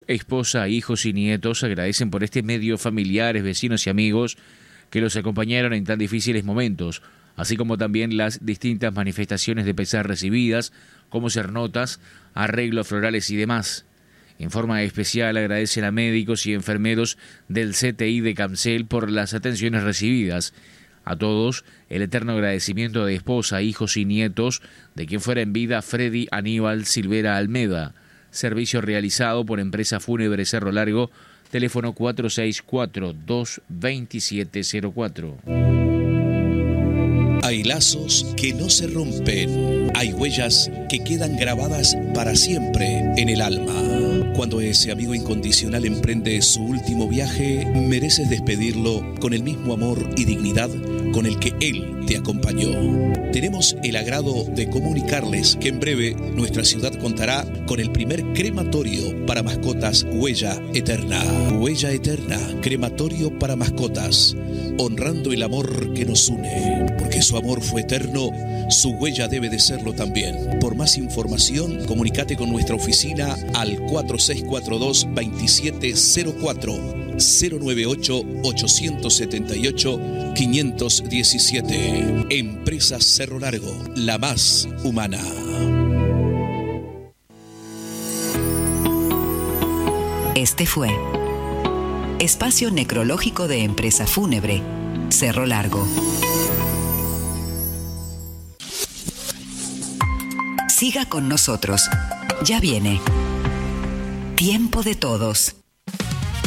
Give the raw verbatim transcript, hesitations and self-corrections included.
esposa, hijos y nietos agradecen por este medio familiares, vecinos y amigos que los acompañaron en tan difíciles momentos, así como también las distintas manifestaciones de pesar recibidas, como ser notas, arreglos florales y demás. En forma especial agradecen a médicos y enfermeros del C T I de Camcel por las atenciones recibidas. A todos, el eterno agradecimiento de esposa, hijos y nietos de quien fuera en vida Freddy Aníbal Silvera Almeda. Servicio realizado por Empresa Fúnebre Cerro Largo, teléfono cuatro seis cuatro, dos dos siete cero cuatro. Hay lazos que no se rompen, hay huellas que quedan grabadas para siempre en el alma. Cuando ese amigo incondicional emprende su último viaje, mereces despedirlo con el mismo amor y dignidad con el que él te acompañó. Tenemos el agrado de comunicarles que en breve nuestra ciudad contará con el primer crematorio para mascotas Huella Eterna. Huella Eterna, crematorio para mascotas, honrando el amor que nos une. Porque su amor fue eterno, su huella debe de serlo también. Por más información, comunícate con nuestra oficina al cuatro seis cuatro dos, dos siete cero cuatro, cero nueve ocho, ocho siete ocho, cinco uno siete. Empresa Cerro Largo, la más humana. Este fue Espacio Necrológico de Empresa Fúnebre Cerro Largo. Siga con nosotros. Ya viene Tiempo de Todos.